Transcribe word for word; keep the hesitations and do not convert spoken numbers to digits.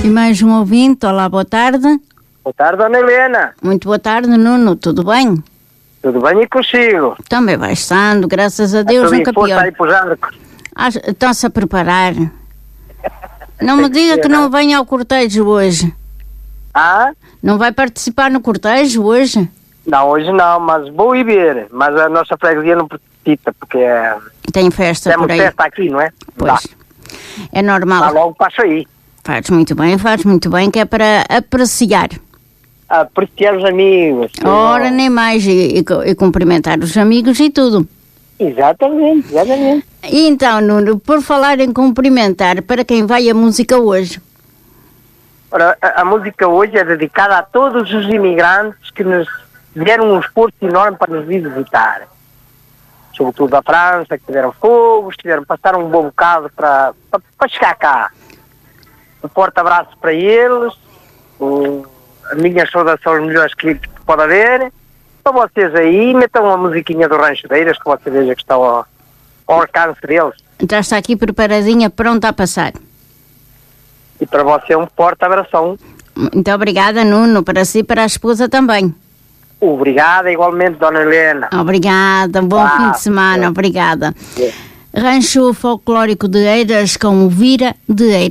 E mais um ouvinte. Olá, boa tarde. Boa tarde, Dona Helena. Muito boa tarde, Nuno. Tudo bem? Tudo bem e consigo? Também vai estando, graças a Deus, nunca pior. Aí para os arcos. Ah, estão-se a preparar. Não me diga que não venha ao cortejo hoje. Ah? Não vai participar no cortejo hoje? Não, hoje não, mas vou ir ver. Mas a nossa freguesia não precisa, porque é... Tem festa Temos por aí. festa aqui, não é? Pois. Dá. É normal. Dá logo passo aí. Faz muito bem, faz muito bem, que é para apreciar. Apreciar os amigos. Ora, nem mais. E, e, e cumprimentar os amigos e tudo. Exatamente, exatamente. E então, Nuno, por falar em cumprimentar, para quem vai a música hoje? Ora, a, a música hoje é dedicada a todos os imigrantes que nos deram um esforço enorme para nos vir visitar. Sobretudo da França, que tiveram fogo, tiveram, passaram um bom bocado para, para, para chegar cá. Um forte abraço para eles, um, as minhas saudações melhores que, que pode haver. Para vocês aí, metam uma musiquinha do Rancho Deiras, que você veja que está ao, ao alcance deles. Já está aqui preparadinha, pronta a passar. E para você um forte abração. Muito obrigada, Nuno, para si e para a esposa também. Obrigada, igualmente, Dona Helena. Obrigada, um bom Ah, fim de semana, é. obrigada. É. Rancho Folclórico de Eiras com o Vira de Eiras.